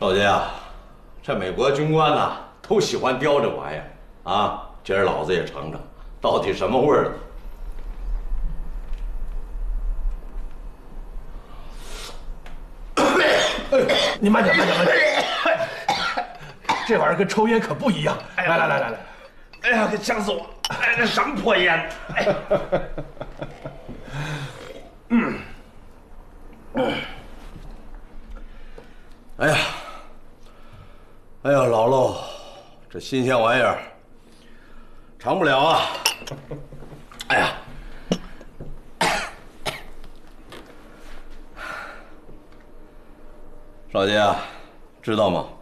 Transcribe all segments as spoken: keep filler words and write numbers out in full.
老爷啊，这美国军官呐、都喜欢叼这玩意儿啊。今儿老子也尝尝，到底什么味儿了。哎，你慢点，慢点，慢点。这玩意儿跟抽烟可不一样。来来来来来， 哎呀，给呛死我！哎，这什么破烟？哎， 嗯，哎呀，哎呀，姥姥，这新鲜玩意儿尝不了啊！哎呀，少杰啊，知道吗？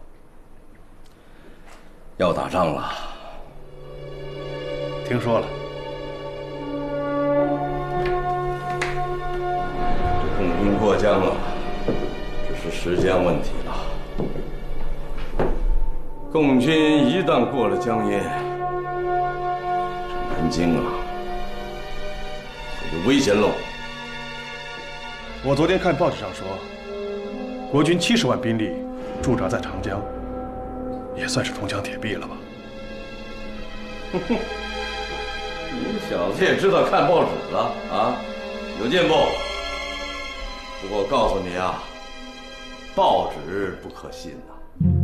要打仗了。 听说了。 这共军过江了，只是时间问题了。共军一旦过了江阴，这南京啊，可就危险喽。 我昨天看报纸上说，国军七十万兵力驻扎在长江，也算是铜墙铁壁了吧？ 哼哼，你小子也知道看报纸了啊，有进步。不过我告诉你啊，报纸不可信呐。